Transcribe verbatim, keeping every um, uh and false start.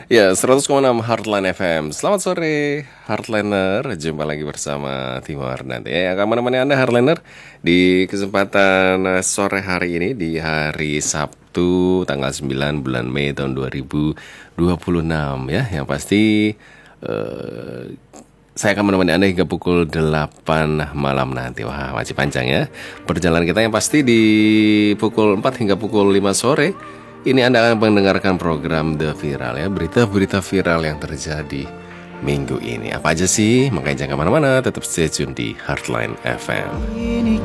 Ya, seratus koma enam Heartline F M. Selamat sore, Heartliner. Jumpa lagi bersama Timur nanti ya. Yang akan menemani Anda, Heartliner, di kesempatan eh, sore hari ini, di hari Sabtu, tanggal sembilan bulan Mei tahun dua ribu dua puluh enam ya. Yang pasti eh, saya akan menemani Anda hingga pukul delapan malam nanti. Wah, masih panjang ya perjalanan kita. Yang pasti di pukul empat hingga pukul lima sore ini Anda akan mendengarkan program The Viral ya, berita-berita viral yang terjadi minggu ini. Apa aja sih? Makanya jangan kemana-mana, tetap stay tune di Heartline F M.